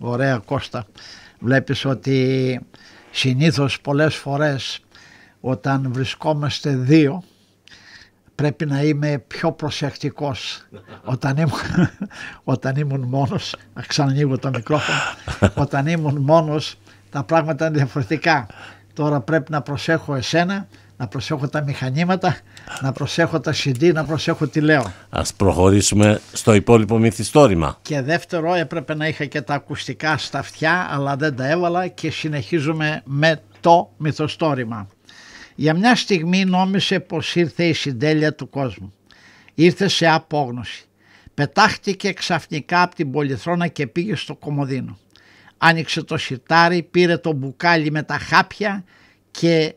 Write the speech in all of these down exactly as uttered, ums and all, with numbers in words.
Ωραία, Κώστα. Βλέπεις ότι συνήθως πολλές φορές όταν βρισκόμαστε δύο πρέπει να είμαι πιο προσεκτικός. Όταν ήμουν, όταν ήμουν μόνος, να ξανανοίγω το μικρόφωνο, όταν ήμουν μόνος τα πράγματα είναι διαφορετικά. Τώρα πρέπει να προσέχω εσένα, να προσέχω τα μηχανήματα, να προσέχω τα σι ντι, να προσέχω τι λέω. Ας προχωρήσουμε στο υπόλοιπο μυθιστόρημα. Και δεύτερο, έπρεπε να είχα και τα ακουστικά στα αυτιά, αλλά δεν τα έβαλα και συνεχίζουμε με το μυθιστόρημα. Για μια στιγμή νόμισε πως ήρθε η συντέλεια του κόσμου. Ήρθε σε απόγνωση. Πετάχτηκε ξαφνικά από την πολυθρόνα και πήγε στο κομοδίνο. Άνοιξε το σιτάρι, πήρε το μπουκάλι με τα χάπια και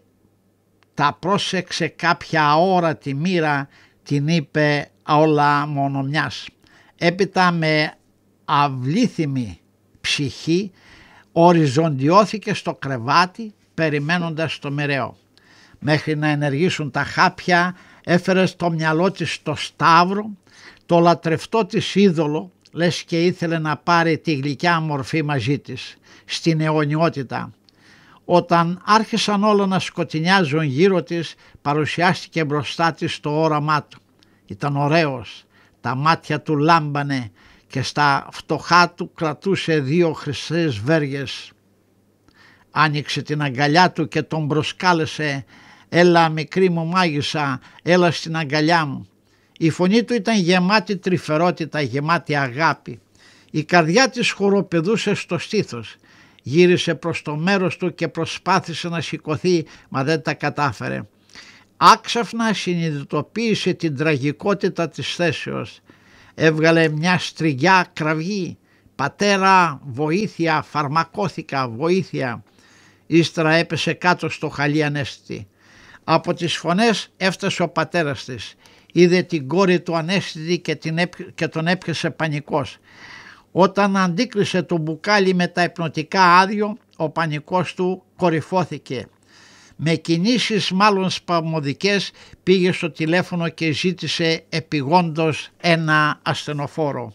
τα πρόσεξε κάποια αόρατη μοίρα, την είπε όλα μόνο μιας. Έπειτα με αυλήθιμη ψυχή οριζοντιώθηκε στο κρεβάτι περιμένοντας το μοιραίο. Μέχρι να ενεργήσουν τα χάπια έφερε στο μυαλό της το Σταύρο, το λατρευτό της είδωλο, λες και ήθελε να πάρει τη γλυκιά μορφή μαζί της, στην αιωνιότητα. Όταν άρχισαν όλα να σκοτεινιάζουν γύρω της, παρουσιάστηκε μπροστά της το όραμά του. Ήταν ωραίος, τα μάτια του λάμπανε και στα φτωχά του κρατούσε δύο χρυσές βέργες. Άνοιξε την αγκαλιά του και τον προσκάλεσε «Έλα μικρή μου μάγισσα, έλα στην αγκαλιά μου». Η φωνή του ήταν γεμάτη τρυφερότητα, γεμάτη αγάπη. Η καρδιά της χοροπηδούσε στο στήθος. Γύρισε προς το μέρος του και προσπάθησε να σηκωθεί, μα δεν τα κατάφερε. Άξαφνα συνειδητοποίησε την τραγικότητα της θέσεως. Έβγαλε μια στριγιά κραυγή. «Πατέρα, βοήθεια, φαρμακώθηκα, βοήθεια». Ύστερα έπεσε κάτω στο χαλί ανέστητη. Από τις φωνές έφτασε ο πατέρας της. Είδε την κόρη του ανέστητη και, την έπ... και τον έπιασε πανικός. Όταν αντίκρισε το μπουκάλι με τα υπνοτικά άδειο, ο πανικός του κορυφώθηκε. Με κινήσεις μάλλον σπαμωδικές πήγε στο τηλέφωνο και ζήτησε επιγόντως ένα ασθενοφόρο.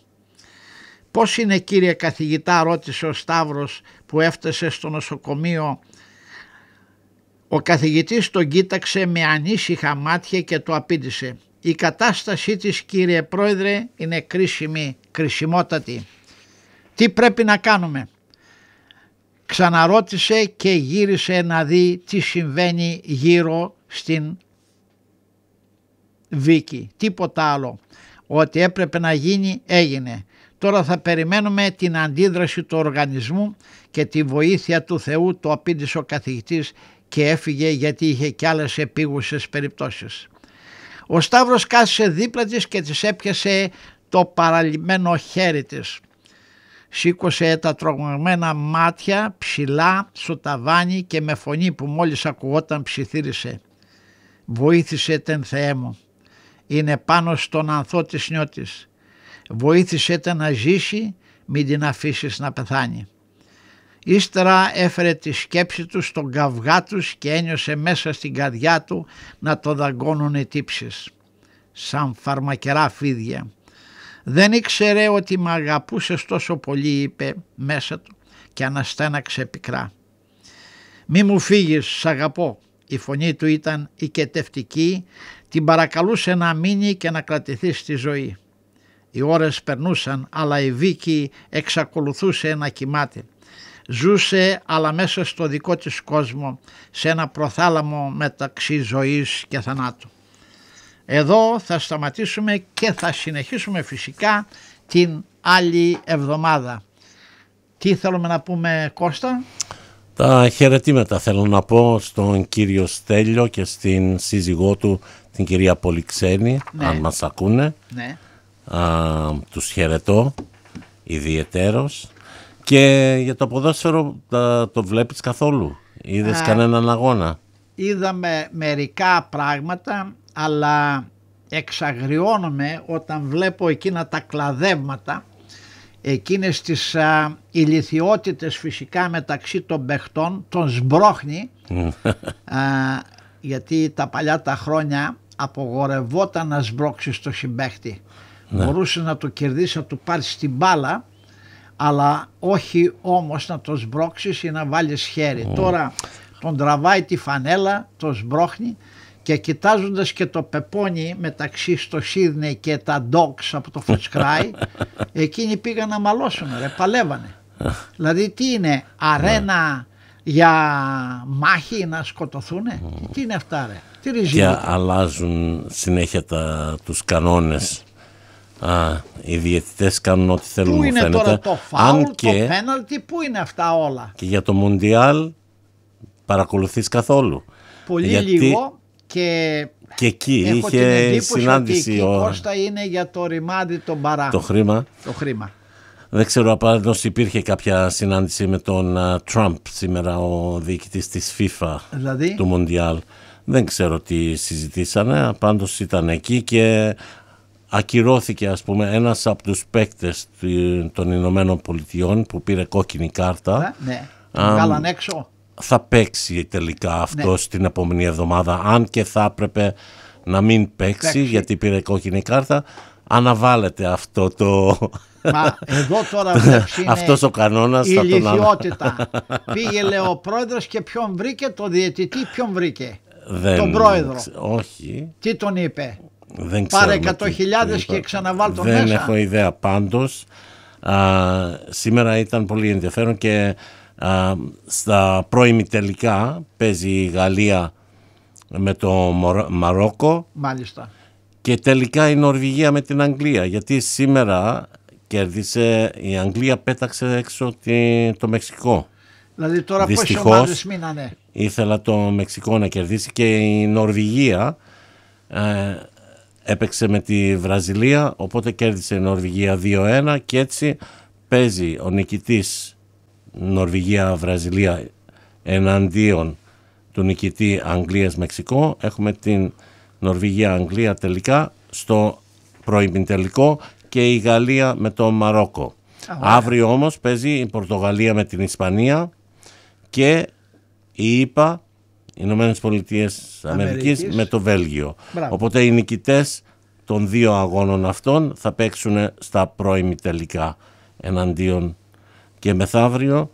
«Πώς είναι κύριε καθηγητά?» ρώτησε ο Σταύρος που έφτασε στο νοσοκομείο. Ο καθηγητής τον κοίταξε με ανήσυχα μάτια και του απήντησε «Η κατάστασή της κύριε πρόεδρε είναι κρίσιμη, κρισιμότατη». «Τι πρέπει να κάνουμε?» Ξαναρώτησε και γύρισε να δει τι συμβαίνει γύρω στην Βίκη. Τίποτα άλλο. Ό,τι έπρεπε να γίνει έγινε. Τώρα θα περιμένουμε την αντίδραση του οργανισμού και τη βοήθεια του Θεού, το απήντησε ο καθηγητής και έφυγε γιατί είχε κι άλλες επίγουσες περιπτώσεις. Ο Σταύρος κάθισε δίπλα της και της έπιασε το παραλυμμένο χέρι της. Σήκωσε τα τρομαγμένα μάτια ψηλά στο ταβάνι και με φωνή που μόλις ακουγόταν ψιθύρισε «Βοήθησε τεν Θεέ μου, είναι πάνω στον ανθό της νιώτης. Βοήθησε τεν να ζήσει, μην την αφήσεις να πεθάνει». Ύστερα έφερε τη σκέψη του στον καυγά τους και ένιωσε μέσα στην καρδιά του να το δαγκώνουν οι τύψεις σαν φαρμακερά φίδια. «Δεν ήξερε ότι με αγαπούσες τόσο πολύ», είπε μέσα του και αναστέναξε πικρά. «Μη μου φύγεις, σ' αγαπώ». Η φωνή του ήταν οικετευτική, την παρακαλούσε να μείνει και να κρατηθεί στη ζωή. Οι ώρες περνούσαν, αλλά η Βίκη εξακολουθούσε να κοιμάται. Ζούσε αλλά μέσα στο δικό της κόσμο, σε ένα προθάλαμο μεταξύ ζωής και θανάτου. Εδώ θα σταματήσουμε και θα συνεχίσουμε φυσικά την άλλη εβδομάδα. Τι θέλουμε να πούμε, Κώστα? Τα χαιρετήματα θέλω να πω στον κύριο Στέλιο και στην σύζυγό του την κυρία Πολυξένη, ναι. Αν μας ακούνε, ναι. Α, τους χαιρετώ ιδιαιτέρως. Και για το ποδόσφαιρο τα, το βλέπεις καθόλου? Είδες Α, κανέναν αγώνα? Είδαμε μερικά πράγματα, αλλά εξαγριώνομαι όταν βλέπω εκείνα τα κλαδεύματα, εκείνες τις α, ηλιθιότητες φυσικά μεταξύ των παιχτών, τον σμπρώχνει, α, γιατί τα παλιά τα χρόνια απογορευόταν να σμπρώξεις το συμπαίχτη. Ναι. Μπορούσε να το κερδίσει, να του πάρει την μπάλα, αλλά όχι όμως να το σμπρώξεις ή να βάλεις χέρι. Mm. Τώρα τον τραβάει τη φανέλα, το σμπρώχνει και κοιτάζοντας και το πεπόνι μεταξύ στο Σίδνεϊ και τα dogs από το Footscray, εκείνοι πήγαν να μαλώσουν, ρε, παλεύανε. Δηλαδή τι είναι, αρένα για μάχη να σκοτωθούνε, mm. τι είναι αυτά, ρε, τι ριζί. Και αλλάζουν συνέχεια τα, τους κανόνες. Α, οι διαιτητές κάνουν ό,τι θέλουν. Πού είναι φαίνεται. Τώρα το φάουλ, και, το πέναλτι, πού είναι αυτά όλα. Και για το Μουντιάλ παρακολουθείς καθόλου? Πολύ γιατί λίγο και, και εκεί έχω είχε την εντύπωση συνάντηση. Ότι εκεί ο... Κώστα είναι για το ρημάδι τον Μπαρά. Το χρήμα. Το χρήμα. Δεν ξέρω απάντως υπήρχε κάποια συνάντηση με τον Τραμπ σήμερα, ο διοικητής της FIFA, δηλαδή? του Μουντιάλ. Δεν ξέρω τι συζητήσανε, πάντως ήταν εκεί και ακυρώθηκε, ας πούμε, ένας από τους παίκτες των Ηνωμένων Πολιτειών που πήρε κόκκινη κάρτα. Ναι, τον βγάλαν έξω. Θα παίξει τελικά αυτός ναι. την επόμενη εβδομάδα, αν και θα έπρεπε να μην παίξει, παίξει. γιατί πήρε κόκκινη κάρτα. Αναβάλλεται αυτό το... Μα εδώ τώρα βλέπεις είναι αυτός ο κανόνας η ηλικιότητα. Πήγε, λέει, ο πρόεδρος και ποιον βρήκε, το διαιτητή ποιον βρήκε? Δεν... Τον πρόεδρο. Όχι. Τι τον είπε? Δεν Πάρε εκατό χιλιάδες και ξαναβάλ τον Δεν μέσα. Δεν έχω ιδέα πάντως. Α, σήμερα ήταν πολύ ενδιαφέρον και α, στα πρώιμη τελικά παίζει η Γαλλία με το Μαρόκο. Μάλιστα. Και τελικά η Νορβηγία με την Αγγλία, γιατί σήμερα κέρδισε, η Αγγλία πέταξε έξω τη, το Μεξικό. Δηλαδή τώρα πόσες ομάδες μείνανε? Ήθελα το Μεξικό να κερδίσει και η Νορβηγία ε, έπαιξε με τη Βραζιλία, οπότε κέρδισε η Νορβηγία δύο ένα και έτσι παίζει ο νικητής Νορβηγία-Βραζιλία εναντίον του νικητή Αγγλίας-Μεξικό. Έχουμε την Νορβηγία-Αγγλία τελικά στο προημιτελικό και η Γαλλία με το Μαρόκο. Ah, Αύριο όμως παίζει η Πορτογαλία με την Ισπανία και η ΗΠΑ, οι Ηνωμένες Πολιτείες Αμερικής, με το Βέλγιο. Μπράβο. Οπότε οι νικητές των δύο αγώνων αυτών θα παίξουν στα προημιτελικά εναντίον, και μεθαύριο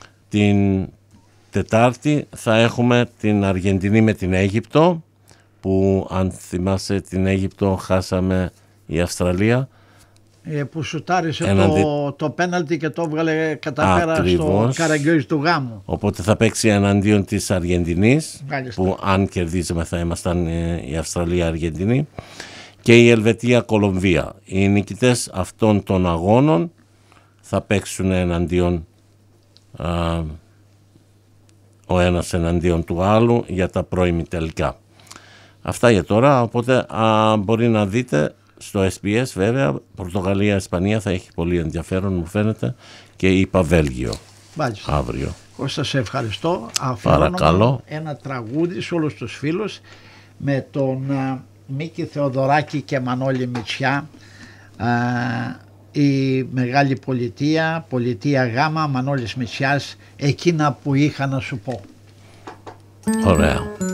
την Τετάρτη θα έχουμε την Αργεντινή με την Αίγυπτο, που αν θυμάσαι την Αίγυπτο χάσαμε η Αυστραλία. Ε, που σουτάρισε Εναντι... το, το πέναλτι και το έβγαλε κατά πέρα στο καραγκιόζι του γάμου. Οπότε θα παίξει εναντίον της Αργεντινής. Μάλιστα. Που αν κερδίζαμε θα ήμασταν η Αυστραλία-Αργεντινή. Και η Ελβετία-Κολομβία. Οι νικητές αυτών των αγώνων θα παίξουν εναντίον, α, ο ένας εναντίον του άλλου για τα προημιτελικά. Αυτά για τώρα, οπότε α, μπορεί να δείτε στο ες μπι ες, βέβαια, Πορτογαλία-Ισπανία θα έχει πολύ ενδιαφέρον, μου φαίνεται, και είπα Βέλγιο. Μάλιστα. Αύριο. Κώστα, σε ευχαριστώ. Παρακαλώ. Ένα τραγούδι σε όλους τους φίλους με τον α, Μίκη Θεοδωράκη και Μανώλη Μητσιά, α, η Μεγάλη Πολιτεία, Πολιτεία Γάμα, Μανώλης Μητσιάς, εκείνα που είχα να σου πω. Ωραία.